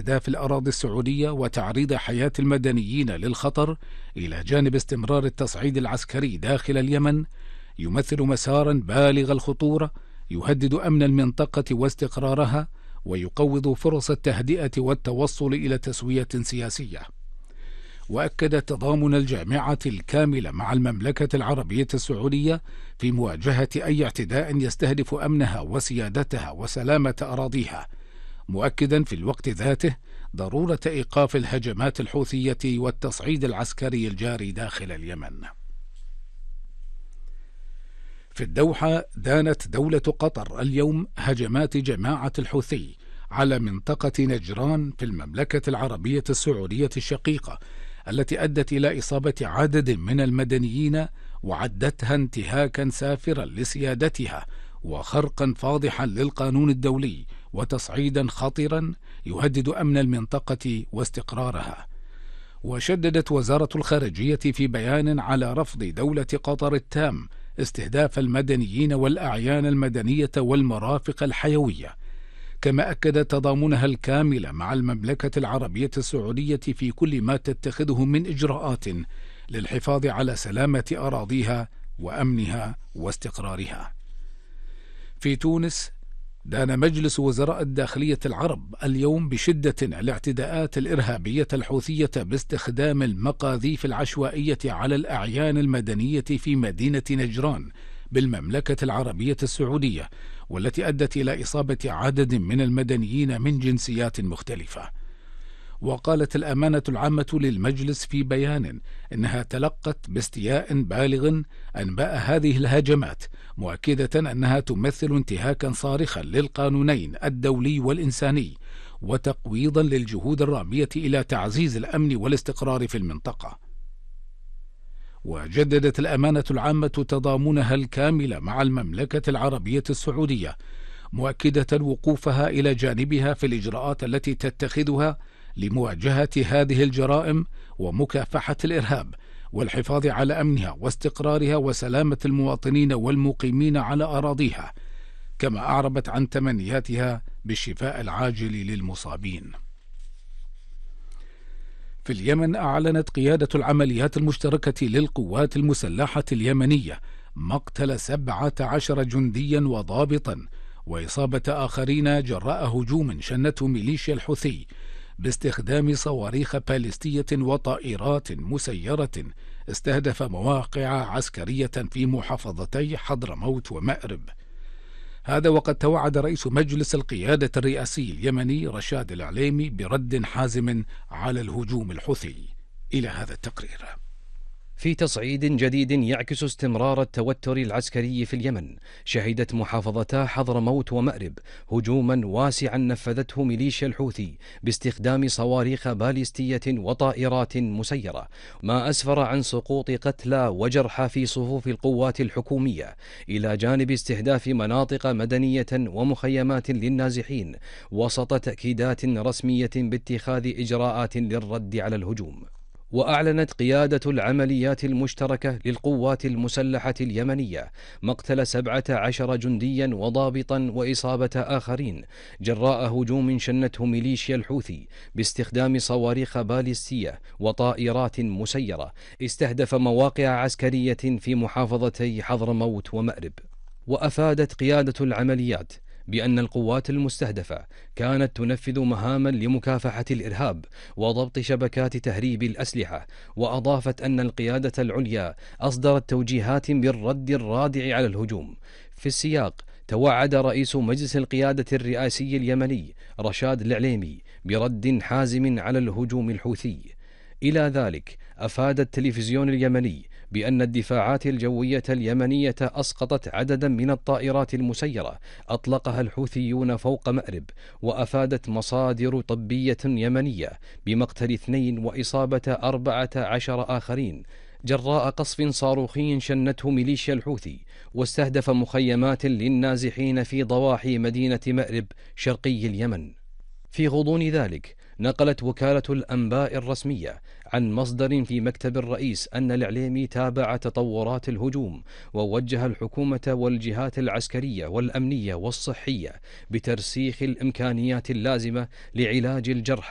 استهداف الأراضي السعودية وتعريض حياة المدنيين للخطر، إلى جانب استمرار التصعيد العسكري داخل اليمن، يمثل مسارا بالغ الخطورة يهدد أمن المنطقة واستقرارها، ويقوض فرص التهدئة والتوصل إلى تسوية سياسية. وأكد تضامن الجامعة الكامل مع المملكة العربية السعودية في مواجهة أي اعتداء يستهدف أمنها وسيادتها وسلامة أراضيها، مؤكدا في الوقت ذاته ضرورة إيقاف الهجمات الحوثية والتصعيد العسكري الجاري داخل اليمن. في الدوحة، دانت دولة قطر اليوم هجمات جماعة الحوثي على منطقة نجران في المملكة العربية السعودية الشقيقة، التي أدت إلى إصابة عدد من المدنيين وعدتها انتهاكا سافرا لسيادتها وخرقا فاضحا للقانون الدولي وتصعيدا خطرا يهدد أمن المنطقة واستقرارها. وشددت وزارة الخارجية في بيان على رفض دولة قطر التام استهداف المدنيين والأعيان المدنية والمرافق الحيوية، كما أكد تضامنها الكامل مع المملكة العربية السعودية في كل ما تتخذه من إجراءات للحفاظ على سلامة أراضيها وأمنها واستقرارها. في تونس، دان مجلس وزراء الداخلية العرب اليوم بشدة الاعتداءات الإرهابية الحوثية باستخدام المقاذيف العشوائية على الأعيان المدنية في مدينة نجران بالمملكة العربية السعودية، والتي أدت إلى إصابة عدد من المدنيين من جنسيات مختلفة. وقالت الأمانة العامة للمجلس في بيان إنها تلقت باستياء بالغ أنباء هذه الهجمات، مؤكدة أنها تمثل انتهاكا صارخا للقانونين الدولي والإنساني وتقويضا للجهود الرامية إلى تعزيز الأمن والاستقرار في المنطقة. وجددت الأمانة العامة تضامنها الكامل مع المملكة العربية السعودية، مؤكدة وقوفها إلى جانبها في الإجراءات التي تتخذها لمواجهة هذه الجرائم ومكافحة الإرهاب والحفاظ على أمنها واستقرارها وسلامة المواطنين والمقيمين على أراضيها، كما أعربت عن تمنياتها بالشفاء العاجل للمصابين. في اليمن، أعلنت قيادة العمليات المشتركة للقوات المسلحة اليمنية مقتل 17 جنديا وضابطا وإصابة آخرين جراء هجوم شنته ميليشيا الحوثي باستخدام صواريخ باليستية وطائرات مسيرة استهدف مواقع عسكرية في محافظتي حضرموت ومأرب. هذا وقد توعد رئيس مجلس القيادة الرئاسي اليمني رشاد العليمي برد حازم على الهجوم الحوثي. إلى هذا التقرير. في تصعيد جديد يعكس استمرار التوتر العسكري في اليمن، شهدت محافظتا حضرموت ومأرب هجوما واسعا نفذته ميليشيا الحوثي باستخدام صواريخ باليستية وطائرات مسيرة، ما أسفر عن سقوط قتلى وجرحى في صفوف القوات الحكومية، إلى جانب استهداف مناطق مدنية ومخيمات للنازحين، وسط تأكيدات رسمية باتخاذ إجراءات للرد على الهجوم. وأعلنت قيادة العمليات المشتركة للقوات المسلحة اليمنية مقتل 17 جنديا وضابطا وإصابة آخرين جراء هجوم شنته ميليشيا الحوثي باستخدام صواريخ باليستية وطائرات مسيرة استهدف مواقع عسكرية في محافظتي حضرموت ومأرب. وأفادت قيادة العمليات بأن القوات المستهدفة كانت تنفذ مهاما لمكافحة الإرهاب وضبط شبكات تهريب الأسلحة، وأضافت أن القيادة العليا أصدرت توجيهات بالرد الرادع على الهجوم. في السياق، توعد رئيس مجلس القيادة الرئاسي اليمني رشاد العليمي برد حازم على الهجوم الحوثي. إلى ذلك، أفاد التلفزيون اليمني بأن الدفاعات الجوية اليمنية أسقطت عددا من الطائرات المسيرة أطلقها الحوثيون فوق مأرب، وأفادت مصادر طبية يمنية بمقتل 2 وإصابة 14 آخرين جراء قصف صاروخي شنته ميليشيا الحوثي واستهدف مخيمات للنازحين في ضواحي مدينة مأرب شرقي اليمن. في غضون ذلك، نقلت وكالة الأنباء الرسمية عن مصدر في مكتب الرئيس أن العليمي تابع تطورات الهجوم، ووجه الحكومة والجهات العسكرية والأمنية والصحية بترسيخ الإمكانيات اللازمة لعلاج الجرحى